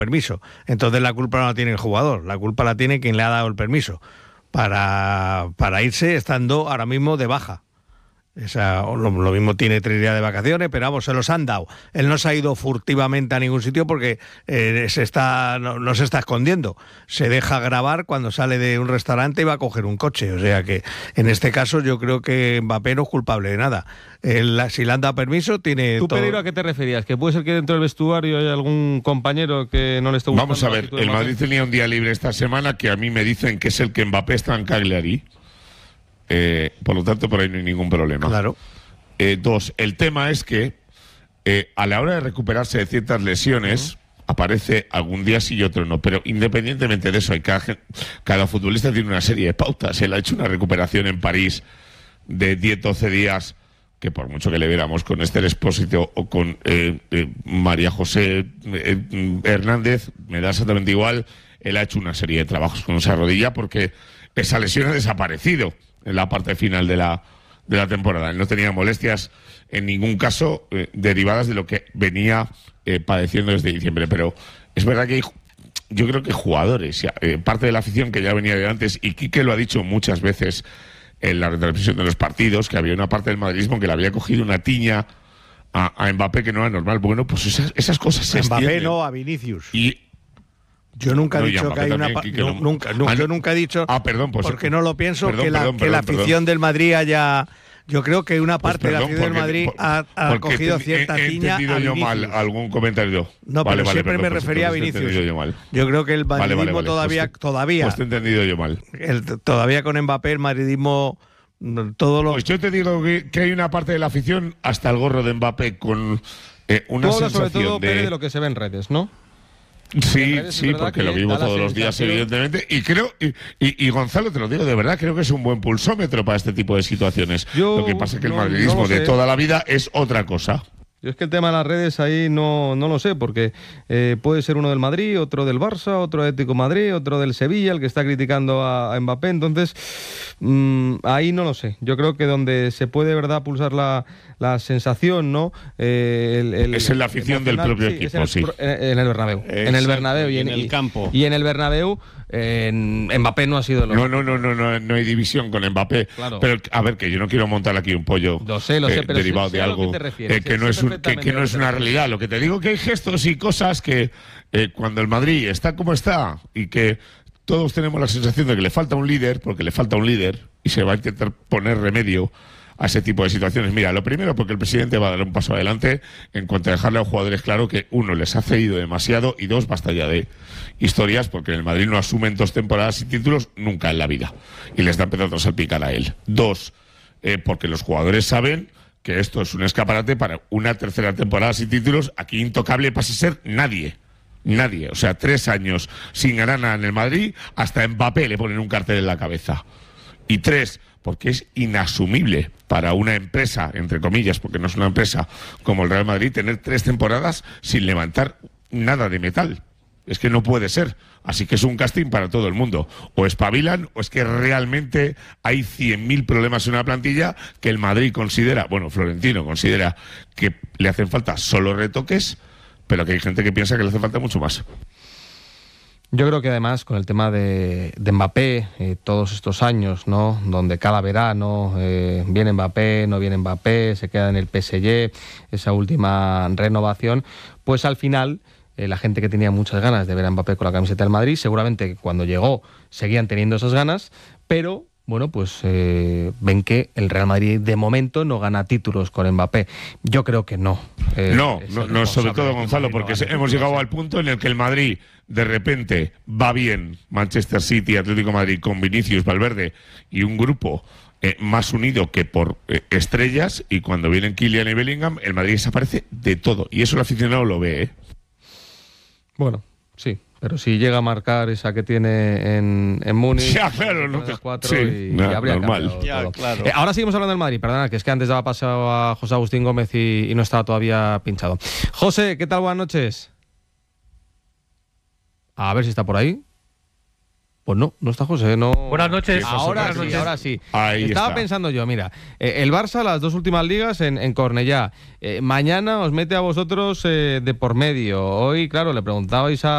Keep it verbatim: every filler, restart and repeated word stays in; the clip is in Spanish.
permiso. Entonces la culpa no la tiene el jugador, la culpa la tiene quien le ha dado el permiso para, para irse estando ahora mismo de baja. Esa, lo, lo mismo tiene tres días de vacaciones, pero vamos, se los han dado. Él no se ha ido furtivamente a ningún sitio porque eh, se está, no, no se está escondiendo. Se deja grabar cuando sale de un restaurante y va a coger un coche. O sea que en este caso yo creo que Mbappé no es culpable de nada. Él, si le han dado permiso, tiene ¿Tú, todo... Pedro, a qué te referías? ¿Que puede ser que dentro del vestuario hay algún compañero que no le esté gustando? Vamos a ver, el Madrid tenía un día libre esta semana que a mí me dicen que es el que Mbappé está en Cagliari. Eh, por lo tanto, por ahí no hay ningún problema. Claro. Eh, dos, el tema es que eh, a la hora de recuperarse de ciertas lesiones, uh-huh. aparece algún día sí y otro no. Pero independientemente de eso, hay cada, cada futbolista tiene una serie de pautas. Él ha hecho una recuperación en París de diez doce días, que por mucho que le viéramos con Esther Expósito o con eh, eh, María José eh, Hernández, me da exactamente igual. Él ha hecho una serie de trabajos con esa rodilla porque esa lesión ha desaparecido en la parte final de la, de la temporada. Él no tenía molestias en ningún caso eh, derivadas de lo que venía eh, padeciendo desde diciembre. Pero es verdad que hay, yo creo que jugadores, eh, parte de la afición que ya venía de antes, y Quique lo ha dicho muchas veces en la retransmisión de los partidos, que había una parte del madridismo que le había cogido una tiña a, a Mbappé que no era normal. Bueno, pues esas, esas cosas se Mbappé extienden. No, a Vinicius. Y Yo nunca he no, dicho que hay una... también, no, no, nunca, no, ah, yo nunca he dicho... Ah, perdón, pues... Porque no lo pienso, perdón, que la, perdón, que la perdón, afición perdón. del Madrid haya... Yo creo que una parte Pues perdón, de la afición porque, del Madrid por, ha, ha cogido he, cierta he, he tiña entendido a yo Vinicius. mal algún comentario. No, vale, pero vale, siempre perdón, me pues refería a entonces te he Vinicius. entendido yo mal. Yo creo que el Vale, madridismo vale, vale, todavía... Pues te, todavía pues te he entendido yo mal. El, todavía con Mbappé el madridismo... Todo lo... Pues yo te digo que, que hay una parte de la afición, hasta el gorro de Mbappé, con eh, una Tú hablas sensación sobre todo, de... Pere, de lo que se ve en redes, ¿no? Sí, redes, sí, porque lo vivo todos los días, evidentemente. Y creo, y, y, y Gonzalo, te lo digo de verdad, creo que es un buen pulsómetro para este tipo de situaciones. Yo lo que pasa es que el no, madridismo no de sé. toda la vida es otra cosa. Yo es que el tema de las redes ahí no, no lo sé, porque eh, puede ser uno del Madrid, otro del Barça, otro de Atlético de Madrid, otro del Sevilla, el que está criticando a, a Mbappé. Entonces, mmm, ahí no lo sé. Yo creo que donde se puede, verdad, pulsar la, la sensación, ¿no? Eh, el, el, es en la afición del propio sí, equipo, en el, sí. En el Bernabéu. Exacto, en el Bernabéu y y en, en el y, campo. Y en el Bernabéu, eh, en, Mbappé no ha sido lo No, no, no, no, no, no hay división con Mbappé. Claro. Pero, a ver, que yo no quiero montar aquí un pollo Lo sé, lo sé, eh, pero derivado sé- sé de a lo algo que te refieres, eh, que, sé- no sé es un, que, perfectamente que a no lo es que te una refieres. realidad. Lo que te digo que hay gestos y cosas que eh, cuando el Madrid está como está y que todos tenemos la sensación de que le falta un líder, porque le falta un líder y se va a intentar poner remedio a ese tipo de situaciones. Mira, lo primero, porque el presidente va a dar un paso adelante en cuanto a dejarle a los jugadores claro que, uno, les ha cedido demasiado y dos, basta ya de historias, porque en el Madrid no asumen dos temporadas sin títulos nunca en la vida y les da empezando a salpicar a él. Dos, eh, porque los jugadores saben que esto es un escaparate para una tercera temporada sin títulos. Aquí intocable pasa a ser nadie. Nadie. O sea, tres años sin ganar nada en el Madrid, hasta Mbappé le ponen un cartel en la cabeza. Y tres, porque es inasumible para una empresa, entre comillas, porque no es una empresa como el Real Madrid, tener tres temporadas sin levantar nada de metal. Es que no puede ser. Así que es un casting para todo el mundo. O espabilan, o es que realmente hay cien mil problemas en una plantilla que el Madrid considera, bueno, Florentino considera que le hacen falta solo retoques, pero que hay gente que piensa que le hace falta mucho más. Yo creo que además con el tema de, de Mbappé, eh, todos estos años, ¿no? Donde cada verano eh, viene Mbappé, no viene Mbappé, se queda en el P S G, esa última renovación, pues al final eh, la gente que tenía muchas ganas de ver a Mbappé con la camiseta del Madrid, seguramente cuando llegó seguían teniendo esas ganas, pero bueno, pues eh, ven que el Real Madrid de momento no gana títulos con Mbappé. Yo creo que no. Eh, no, es no, el no, sobre responsable todo de que Gonzalo, el Madrid no porque gane hemos títulos, llegado ¿eh? al punto en el que el Madrid de repente va bien, Manchester City, Atlético de Madrid, con Vinicius, Valverde y un grupo eh, más unido que por eh, estrellas, y cuando vienen Kylian y Bellingham, el Madrid desaparece de todo. Y eso el aficionado lo ve, ¿eh? Bueno, sí. Pero si llega a marcar esa que tiene en, en Múnich, ya, claro, no te... cuatro sí, y, no, y habría normal. cambiado Ya, todo. claro. Eh, ahora seguimos hablando del Madrid, perdona, que es que antes daba paso a José Agustín Gómez y, y no estaba todavía pinchado. José, ¿qué tal? Buenas noches. A ver si está por ahí. Pues no, no está José, no. Buenas noches. Ahora Buenas sí, noches. ahora sí. Ahí Estaba está. pensando yo, mira, eh, el Barça, las dos últimas ligas en, en Cornellá. Eh, mañana os mete a vosotros eh, de por medio. Hoy, claro, le preguntabais a